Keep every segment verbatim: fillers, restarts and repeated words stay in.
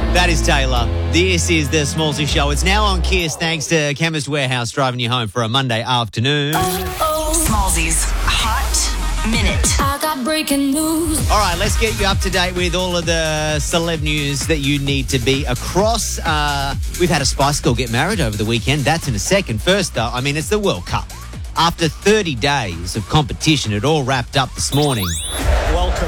That is Taylor. This is the Smallsy Show. It's now on Kiss thanks to Chemist Warehouse driving you home for a Monday afternoon. Smallsy's Hot Minute. I got breaking news. All right, let's get you up to date with all of the celeb news that you need to be across. Uh, we've had a Spice Girl get married over the weekend. That's in a second. First, though, I mean, it's the World Cup. After thirty days of competition, it all wrapped up this morning. Welcome.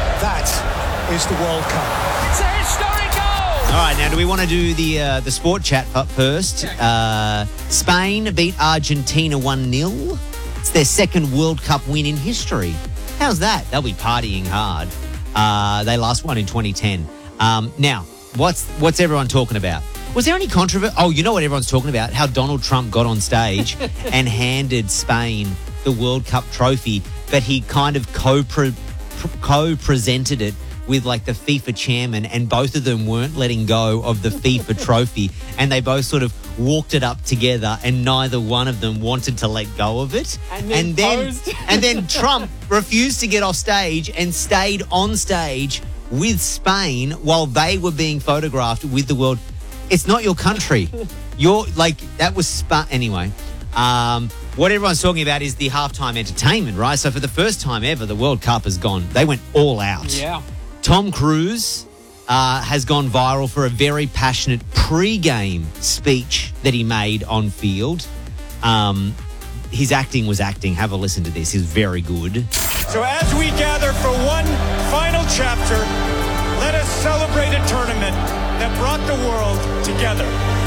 That is the World Cup. It's a historic goal! All right, now, do we want to do the uh, the sport chat first? Uh, Spain beat Argentina one nil. It's their second World Cup win in history. How's that? They'll be partying hard. Uh, they last won in twenty ten. Um, now, what's what's everyone talking about? Was there any controversy? Oh, you know what everyone's talking about? How Donald Trump got on stage and handed Spain the World Cup trophy, but he kind of co-pre- co-presented it with like the FIFA chairman, and both of them weren't letting go of the FIFA trophy, and they both sort of walked it up together, and neither one of them wanted to let go of it. And then and then, posed. and then Trump refused to get off stage and stayed on stage with Spain while they were being photographed with the world. It's not your country. You're like, that was spa- anyway. Um, what everyone's talking about is the halftime entertainment, right? So for the first time ever, the World Cup has gone. They went all out. Yeah. Tom Cruise uh, has gone viral for a very passionate pre-game speech that he made on field. Um, his acting was acting. Have a listen to this. He's very good. So as we gather for one final chapter, let us celebrate a tournament that brought the world together.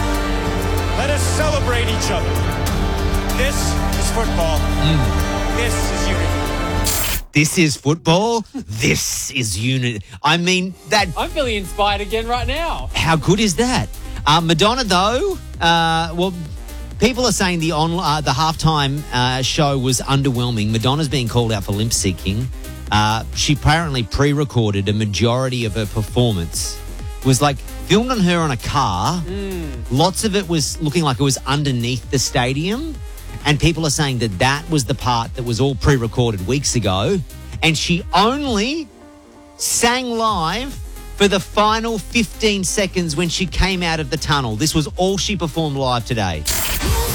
Let us celebrate each other. This is football. Mm. This is unity. This is football. This is unity. I mean, that. I'm feeling inspired again right now. How good is that? Uh, Madonna, though, uh, well, people are saying the on uh, the halftime uh, show was underwhelming. Madonna's being called out for lip syncing. Uh, she apparently pre-recorded a majority of her performance. It was like filmed on her on a car. Mm. Lots of it was looking like it was underneath the stadium. And people are saying that that was the part that was all pre-recorded weeks ago. And she only sang live for the final fifteen seconds when she came out of the tunnel. This was all she performed live today.